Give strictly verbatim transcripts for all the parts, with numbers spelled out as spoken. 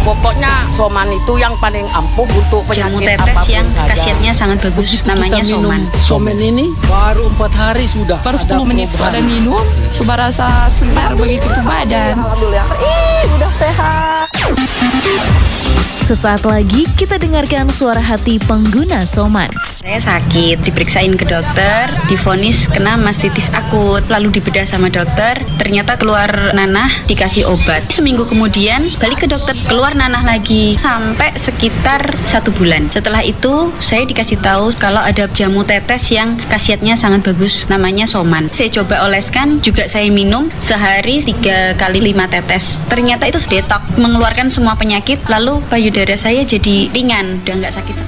Pokoknya Soman itu yang paling ampuh untuk jamu penyakit tetes apapun yang saja. khasiatnya sangat bagus. Begitu Namanya kita minum Soman. Soman ini baru empat hari sudah. Baru sepuluh menit perubahan. ada minum, sudah rasa segar begitu tuh badan. Alhamdulillah. Ih, udah sehat. Sesaat lagi kita dengarkan suara hati pengguna Soman. Saya sakit, diperiksain ke dokter, divonis kena mastitis akut. Lalu dibedah sama dokter, ternyata keluar nanah, dikasih obat. Seminggu kemudian balik ke dokter, keluar nanah lagi. Sampai sekitar satu bulan. Setelah itu saya dikasih tahu kalau ada jamu tetes yang khasiatnya sangat bagus, namanya Soman. Saya coba oleskan, juga saya minum sehari tiga kali lima tetes. Ternyata itu detox, mengeluarkan semua penyakit. Lalu payudara saya jadi ringan, udah nggak sakit.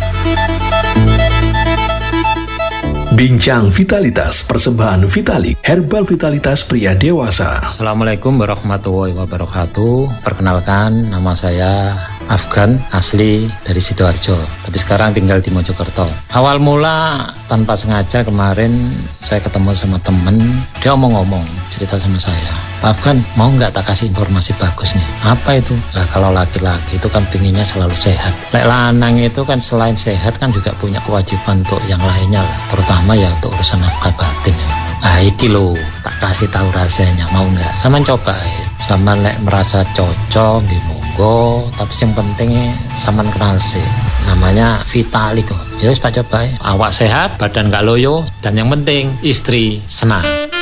Bincang Vitalitas, persembahan Vitalik, herbal vitalitas pria dewasa. Assalamualaikum warahmatullahi wabarakatuh. Perkenalkan, nama saya Afgan, asli dari Sidoarjo, tapi sekarang tinggal di Mojokerto. Awal mula tanpa sengaja kemarin saya ketemu sama temen, dia ngomong-ngomong, cerita sama saya, Pak Afgan, mau nggak tak kasih informasi bagus nih? Apa itu? Lah kalau laki-laki itu kan pinginnya selalu sehat. Lek lanang itu kan selain sehat kan juga punya kewajiban untuk yang lainnya lah, terutama ya untuk urusan nafkah batin ya. Nah iki loh, tak kasih tahu rasanya, mau nggak? Sama coba ya. Sama lek merasa cocok di monggo, tapi yang penting sama kenal sih. Namanya Vitalik kok. Ya wis tak coba ya. Awak sehat, badan gak loyo, dan yang penting istri senang.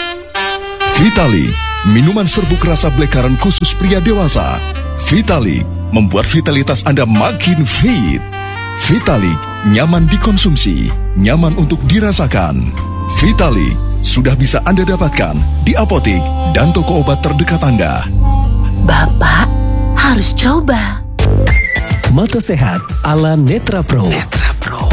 Vitalik, minuman serbuk rasa blackcurrant khusus pria dewasa. Vitalik membuat vitalitas Anda makin fit. Vitalik nyaman dikonsumsi, nyaman untuk dirasakan. Vitalik sudah bisa Anda dapatkan di apotik dan toko obat terdekat Anda. Bapak harus coba. Mata Sehat ala Netra Pro. Netra Pro.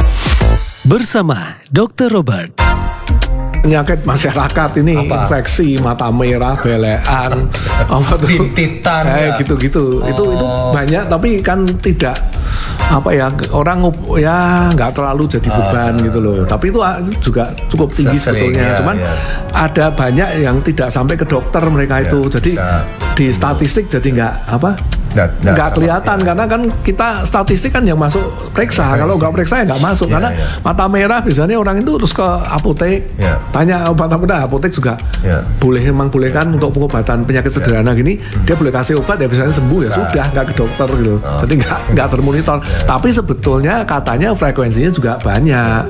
Bersama dokter Robert. Penyakit masyarakat ini apa? Infeksi mata merah, belean, apa tuh? Bintitan, eh, ya. gitu-gitu. Oh. Itu itu banyak, tapi kan tidak apa ya orang ya nggak terlalu jadi beban uh, gitu loh. Tapi itu juga cukup tinggi sebetulnya. Ya, Cuman ya. ada banyak yang tidak sampai ke dokter mereka ya, itu. Jadi bisa. Di statistik jadi nggak apa? Nggak kelihatan ya. Karena kan kita statistik kan yang masuk periksa. Ya, kalau nggak periksa ya nggak masuk. Ya, karena ya. mata merah biasanya orang itu terus ke apotek. Ya. Tanya obat apa, apotek juga ya. boleh memang boleh kan untuk pengobatan penyakit sederhana gini hmm. dia boleh kasih obat ya biasanya sembuh ya sudah nggak ke dokter gitu oh. jadi nggak nggak termonitor ya. Tapi sebetulnya katanya frekuensinya juga banyak.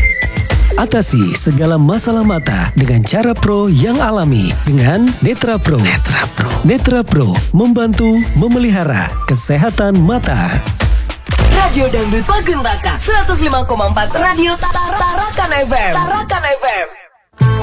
Atasi segala masalah mata dengan cara pro yang alami dengan Netra Pro. Netra Pro. Netra Pro membantu memelihara kesehatan mata. Radio Dangdut Pagentaka seratus lima koma empat Radio Tarakan F M. Tarakan F M.